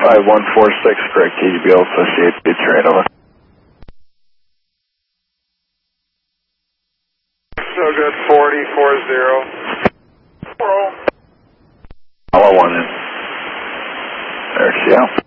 5146, correct, TGBL, associate, it's right over. So good, 4040. Hello, 1 in. There, see ya.